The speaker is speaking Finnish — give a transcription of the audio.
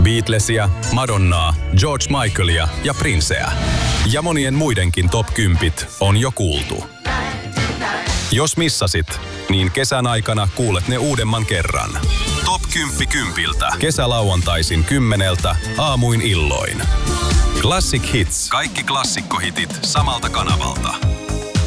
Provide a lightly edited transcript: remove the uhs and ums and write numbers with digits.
Beatlesia, Madonnaa, George Michaelia ja Princeä. Ja monien muidenkin top 10 on jo kuultu. Jos missasit, niin kesän aikana kuulet ne uudemman kerran. Top 10 kympiltä. Kesälauantaisin 10 aamuin illoin. Classic Hits. Kaikki klassikkohitit samalta kanavalta.